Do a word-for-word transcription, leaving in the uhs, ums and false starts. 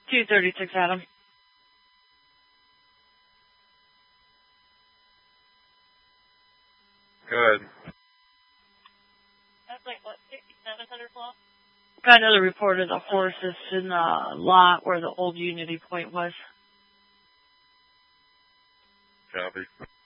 two thirty-six, Adam. Good. That's like, what, sixty-seven hundred block? Got another report of the horses in the lot where the old Unity Point was. Copy.